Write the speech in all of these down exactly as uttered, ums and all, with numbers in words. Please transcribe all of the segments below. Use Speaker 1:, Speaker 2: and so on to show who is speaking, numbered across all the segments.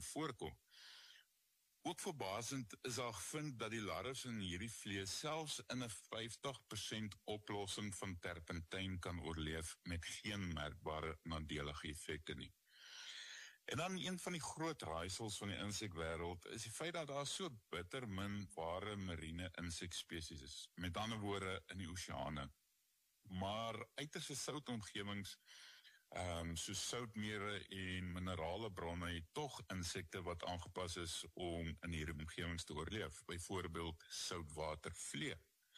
Speaker 1: kan voorkom. Ook verbasend is daar gevind dat die larwes in hierdie vlees selfs in 'n vyftig persent oplossing van terpentyn kan oorleef met geen merkbare nadelige effekte nie. En dan een van die groot raaisels van die insekwêreld is die feit dat daar so bitter min ware marine insekspesies is, met ander woorde in die oseane. Maar uiterste soutomgewings, um, soos soutmere en minerale bronne, het tog insekte wat aangepas is om in hierdie omgewings te oorleef, byvoorbeeld soutwatervlee.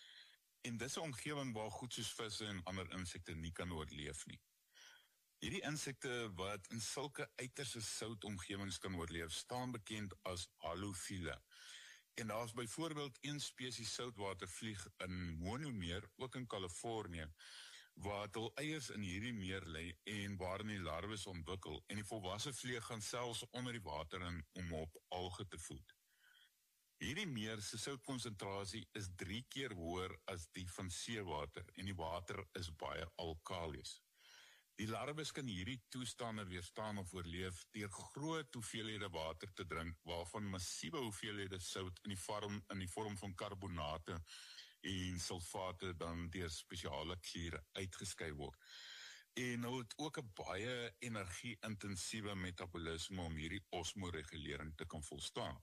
Speaker 1: En dis 'n omgewing waar goed soos visse en ander insekte nie kan oorleef nie. Hierdie insekte wat in sulke uiterste soutomgewings kan oorleef, staan bekend as halofiele. En daar is byvoorbeeld een spesies soutwatervlieg in Monomeer, ook in Kalifornië, wat hul eiers in hierdie meer lê en waarin die larwes ontwikkel, en die volwasse vlieg gaan selfs onder die water in om op alge te voed. Hierdie meer se soutkonsentrasie is drie keer hoër as die van seewater, en die water is baie alkalies. Die larwes kan hierdie toestande weerstaan of oorleef deur groot hoeveelhede water te drink, waarvan massiewe hoeveelhede sout in die vorm, in die vorm van karbonate en sulfate dan deur spesiale kliere uitgeskei word. En hulle het ook 'n baie energie-intensiewe metabolisme om hierdie osmoregulering te kan volstaan.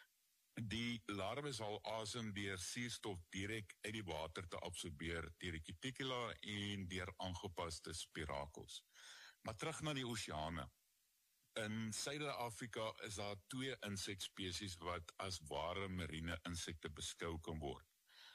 Speaker 1: Die larwe sal asem deur suurstof direk uit die water te absorbeer deur die cuticula en deur aangepaste spirakels. Maar terug na die oseane. In Suider-Afrika is daar twee insekspesies wat as ware marine insekte beskou kan word.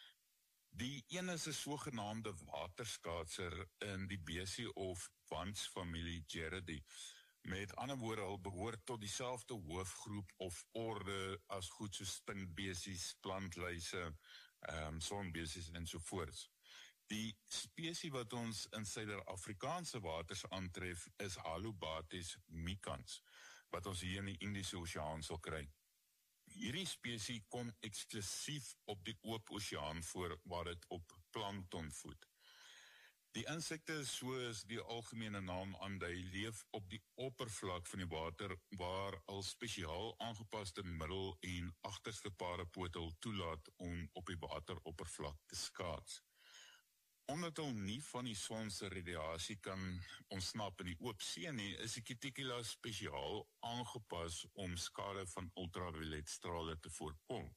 Speaker 1: Die een is 'n sogenaamde waterskaatser in die besie of wansfamilie Gerardi. Met ander woorde, hulle behoort tot dieselfde hoofgroep of orde as goed so stinkbesies, plantluise, um, sonbesies en sovoorts. Die spesie wat ons in Suider-Afrikaanse waters aantref is Halobates micans, wat ons hier in die Indiese Oseaan sal kry. Hierdie spesie kom eksklusief op die oop oseaan voor waar dit op plankton voed. Die insekte, soos die algemene naam aandui, leef op die oppervlak van die water waar al spesiaal aangepaste middel en agterste parepote toelaat om op die wateroppervlak te skaats. Omdat hulle nie van die son se radiasie kan ontsnap in die oop see nie, is die cuticula spesiaal aangepas om skade van ultravioletstrale te voorkom.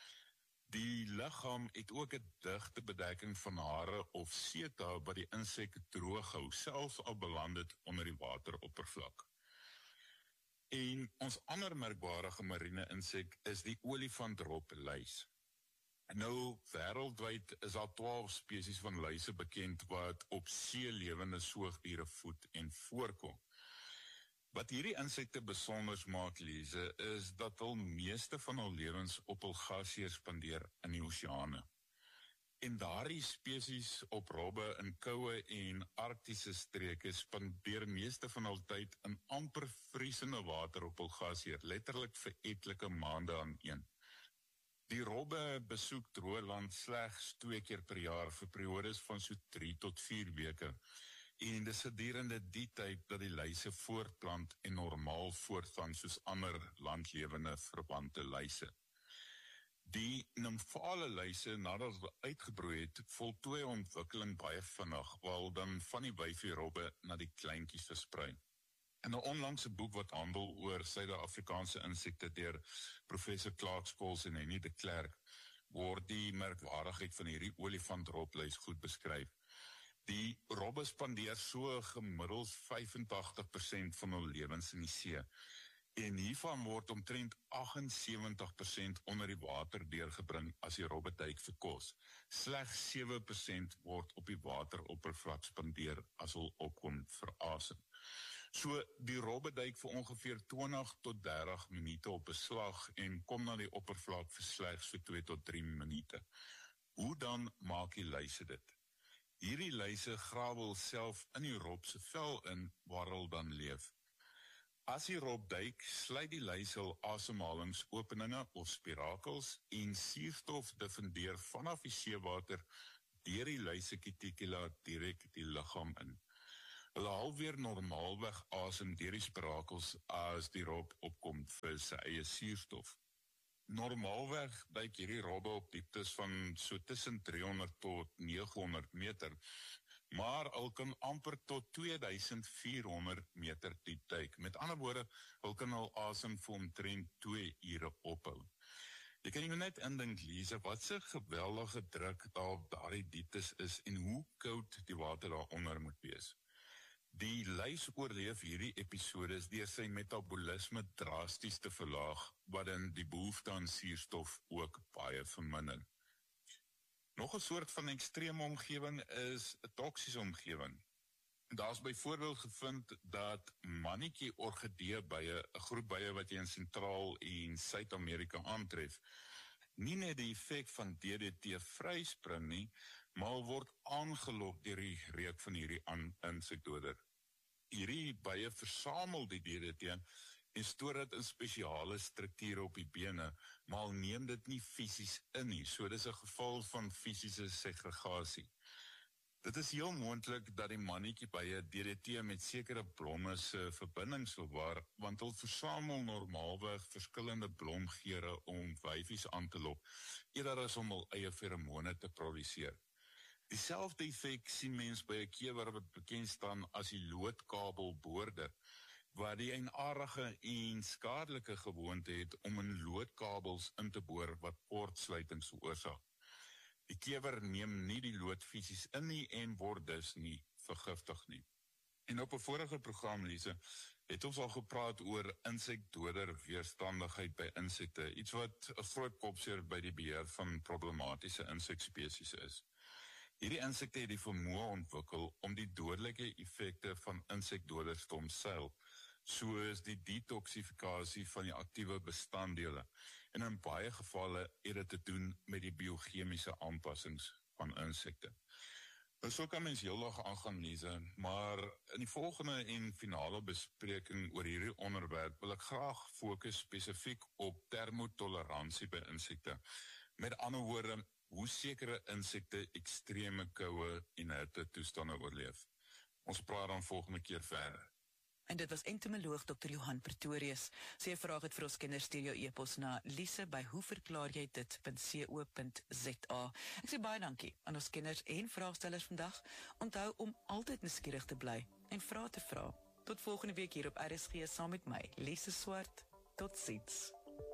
Speaker 1: Die liggaam het ook 'n digte bedekking van hare of seta wat die insek droog hou, selfs al beland dit onder die wateroppervlak. En ons ander merkbare marine insek is die olifantdropluis. Nou, wêreldwyd is daar twaalf spesies van luise bekend wat op see lewende soogdiere voed en voorkom. Wat hierdie insekte besonders maak, Lise, is dat hul meeste van hul lewens op hul gasheer spandeer in die oseane. En daardie spesies op robbe in koue en arktiese streke spandeer meeste van hul tyd in amper vriesende water op hul gasheer, letterlik vir etlike maande aan een. Die robbe besoek droë land slegs twee keer per jaar vir periodes van so drie tot vier weke. En dis gedurende die tyd dat die luise voortplant en normaal voortgaan soos ander landlewende verwante luise. Die nymfale luise, nadat hulle uitgebroei het, voltooi ontwikkeling baie vinnig, waar dan van die wyfie robbe na die kleintjies versprei. In 'n onlangse boek wat handel oor Suid-Afrikaanse insekte deur professor Clark Scholes en Henny de Klerk, word die merkwaardigheid van hierdie olifantdropluis goed beskryf. Die robbe spandeer so gemiddeld vyfentagtig persent van hul lewens in die see, en hiervan word omtrent agtensewentig persent onder die water deurgebring as die robbe duik vir kos. Slegs sewe persent word op die wateroppervlak spandeer as hulle opkom vir asem. So die robbe duik vir ongeveer twintig tot dertig minute op 'n slag en kom na die oppervlak vir slegs vir twee tot drie minute. Hoe dan maak die luise dit? Hierdie luise grawe hulself in die rob se vel in waar hulle dan leef. As die rob duik, sluit die luise hul asemhalingsopeninge of spirakels en suurstof diffundeer vanaf die seewater deur die luise cuticula direk die liggaam in. Hulle haal weer normaalweg asem deur die spirakels as die rob opkom vir sy eie suurstof. Normaalweg duik hierdie robbe op dieptes van so tussen driehonderd tot neghonderd meter, maar hulle kan amper tot twee duisend vierhonderd meter diep duik. Met ander woorde, hulle kan hul asem vir omtrent twee ure ophou. Jy kan jy net indink, Lise, wat se geweldige druk daar op daardie dieptes is en hoe koud die water daaronder moet wees. Die luis oorleef hierdie episodes deur sy metabolisme drasties te verlaag, wat in die behoefte aan suurstof ook baie verminder. Nog 'n soort van ekstreme omgewing is 'n toksiese omgewing. Daar is byvoorbeeld gevind dat mannetjie orgideebye, 'n groep bye wat jy in Sentraal en Suid-Amerika aantref, nie net die effek van D D T vryspring nie, maar word aangelok deur die reuk van hierdie insekdoder. Hierdie bye versamel die D D T en stoor dit in spesiale strukture op die bene, maar neem dit nie fisies in nie, so dis 'n geval van fisiese segregasie. Dit is heel moontlik dat die mannetjie bye D D T met sekere blomme se verbindings bewaar, want hulle versamel normaalweg verskillende blomgeure om wyfies aan te lok, eerder as om hul eie feromone te produseer. Dieselfde effek sien mens by 'n kewer wat bekend staan as die loodkabelboorder, waar die eienaardige en skadelike gewoonte het om in loodkabels in te boor wat kortsluitings veroorsaak. Die kewer neem nie die lood fisies in nie en word dus nie vergiftig nie. En op 'n vorige program, Lise, het ons al gepraat oor insekdoder weerstandigheid by insekte, iets wat 'n groot kopseer by die beheer van problematiese insekspesies is. Hierdie insekte het die vermoë ontwikkel om die dodelike effekte van insekdoders te omseil, soos die detoxifikasie van die aktiewe bestanddele, en in baie gevalle het dit te doen met die biochemiese aanpassings van insekte. Nou so kan mens heeldag aangaan, Lise, maar in die volgende en finale bespreking oor hierdie onderwerp wil ek graag fokus spesifiek op termotoleransie by insekte. Met ander woorde, hoe sekere insekte ekstreme koue en hitte toestande oorleef. Ons praat dan volgende keer verder.
Speaker 2: En dit was entomoloog dokter Johan Pretorius. Sy vraag het vir ons kinders stuur jou e-pos na lise by hoeverklaarjydit punt co punt za. Ek sê baie dankie aan ons kinders en vraagstellers vandag. Onthou om altyd nuuskierig te bly en vrae te vra. Tot volgende week hier op R S G saam met my, Lise Swart. Tot ziens.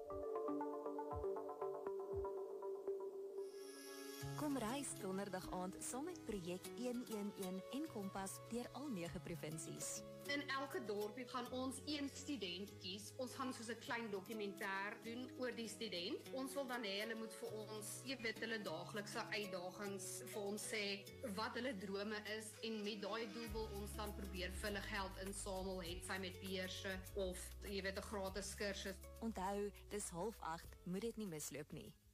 Speaker 3: Kom reis donderdag aand saam met projek een een een en Kompas deur al nege provinsies.
Speaker 4: In elke dorpie gaan ons een student kies. Ons gaan soos 'n klein dokumentêr doen oor die student. Ons wil dan hê hulle moet vir ons, jy weet, hulle daaglikse uitdagings vir ons sê wat hulle drome is, en met daai doel wil ons dan probeer vir hulle geld insamel, het sy met beurse of jy weet 'n gratis kursus.
Speaker 3: Onthou, dis half agt, moet dit nie misloop nie.